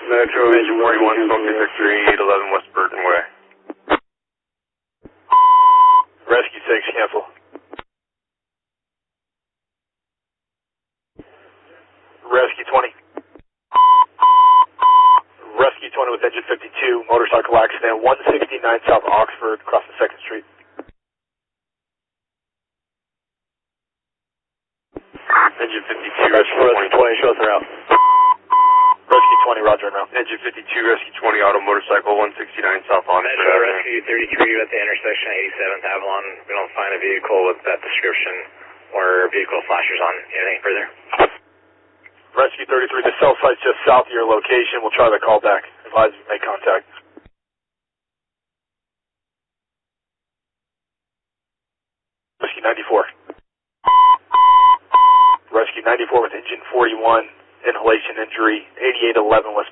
Metro Engine 41, smoking victory, 811 West Burton Way. Rescue 6, cancel. Rescue 20. Rescue 20 with engine 52, motorcycle accident, 169 South Oxford, crossing 2nd Street. Engine 52, Rescue 20, show us around. Rescue 20, roger and round. Engine 52, Rescue 20, auto motorcycle, 169 South Oxford. Metro Rescue 33 at the intersection of 87th Avalon. We don't find a vehicle with that description or vehicle flashers on. Anything further? Rescue 33, the cell site's just south of your location. We'll try the call back. Advise you make contact. Rescue 94. Rescue 94 with engine 41, inhalation injury, 8811 West